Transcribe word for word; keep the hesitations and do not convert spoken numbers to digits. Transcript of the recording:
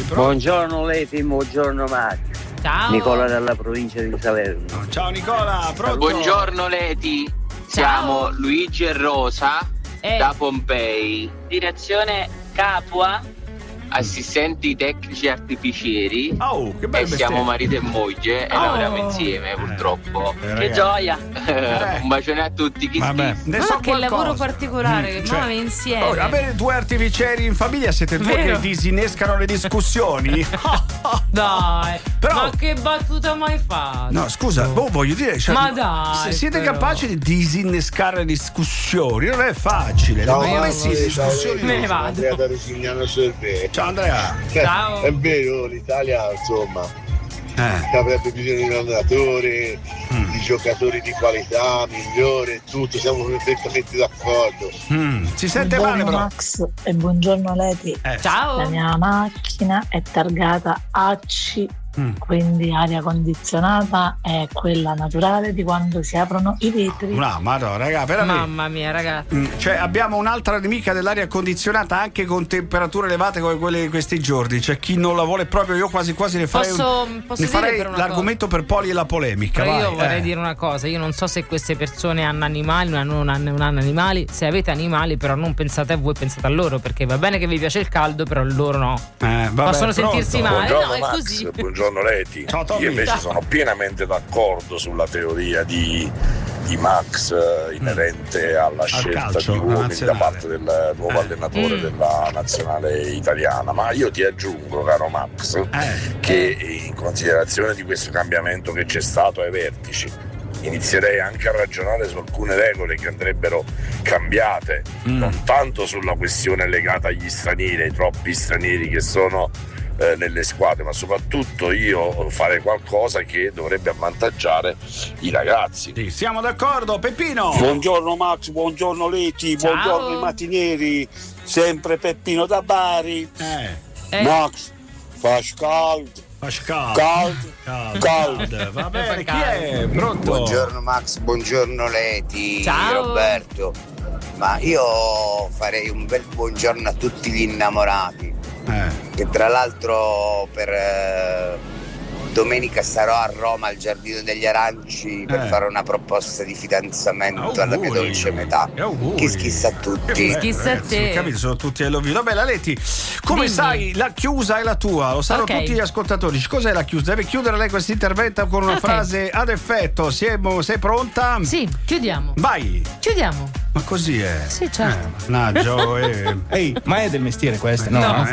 Pronto? Buongiorno Leti, buongiorno Max. Ciao. Nicola dalla provincia di Salerno. Ciao Nicola, pronto? Buongiorno Leti, siamo Luigi e Rosa Eh. da Pompei, direzione Capua, assistenti tecnici artificieri. Oh, che bello e siamo mestiere. marito e moglie e Oh. lavoriamo insieme purtroppo. Eh, Che ragazzi. gioia! Eh. Un bacione a tutti, chi Vabbè, schifo. ne Ma so che qualcosa. lavoro particolare, che cioè, mamma mia, insieme. oh, avere due artificieri in famiglia siete due Vero. che disinnescano le discussioni. Dai, Però- ma che battuta mai fatto? No, scusa, oh, voglio dire, cioè, Ma dai, se siete però. capaci di disinnescare le discussioni, non è facile. Ciao, Le abbiamo messi le ciao, discussioni. Me ne sono vado. Andrea da Rosignano Cervè. Ciao Andrea. Ciao. È vero, l'Italia insomma Eh. avrebbe bisogno di un allenatore, di giocatori di qualità, migliore, tutto, siamo perfettamente d'accordo. Mm, si sente male Buongiorno però. Max e buongiorno Leti. Eh, Ciao. La mia macchina è targata A C, Mm. quindi aria condizionata è quella naturale di quando si aprono i vetri. No, ma no, raga, veramente. Mamma mia, ragazzi. Mm, Cioè abbiamo un'altra nemica dell'aria condizionata anche con temperature elevate come quelle di questi giorni. C'è chi non la vuole proprio, io quasi quasi ne farei, Posso- un- posso ne dire farei per una l'argomento per Poli e la polemica. Però io vai, vorrei eh. dire una cosa, io non so se queste persone hanno animali, non hanno, non hanno- non hanno animali, se avete animali però non pensate a voi, pensate a loro, perché va bene che vi piace il caldo, però loro no. Eh, vabbè, Possono pronto. sentirsi male, Buongiorno no, è Max, così. buongiorno Leti. Ciao, Tommy. Io invece Ciao. sono pienamente d'accordo sulla teoria di, di Max eh, inerente alla scelta calcio, di alla uomini da nazionale. parte del nuovo Eh. allenatore Mm. della nazionale italiana. Ma io ti aggiungo, caro Max, Eh. che in considerazione di questo cambiamento che c'è stato ai vertici, inizierei anche a ragionare su alcune regole che andrebbero cambiate, Mm. non tanto sulla questione legata agli stranieri, ai troppi stranieri che sono eh, nelle squadre, ma soprattutto io farei qualcosa che dovrebbe avvantaggiare i ragazzi. Sì, siamo d'accordo, Peppino. Buongiorno Max, buongiorno Leti, Ciao. buongiorno i mattinieri, sempre Peppino da Bari. Eh, Eh. Max, fa caldo, Pascal. caldo, Caldo. caldo. Va bene, chi Caldo. è? Pronto? Buongiorno Max, buongiorno Leti, Ciao. Roberto. Ma io farei un bel buongiorno a tutti gli innamorati, Eh. che tra l'altro per eh, domenica sarò a Roma al Giardino degli Aranci per Eh. fare una proposta di fidanzamento alla mia Auguri. dolce metà. E auguri. Chi schissa a Che tutti. bello, schissa a ragazzi, te. ho capito, sono tutti ai love you. Vabbè, la Leti, come Dimmi. sai, la chiusa è la tua, lo sanno Ok. tutti gli ascoltatori. Cos'è la chiusa? Deve chiudere lei questo intervento con una Ok. frase ad effetto. Siamo- sei pronta? Sì, chiudiamo. Vai. Chiudiamo. Ma così è. Sì, certo. Eh, mannaggia, oh, eh. Ehi, ma è del mestiere questo? No. Eh,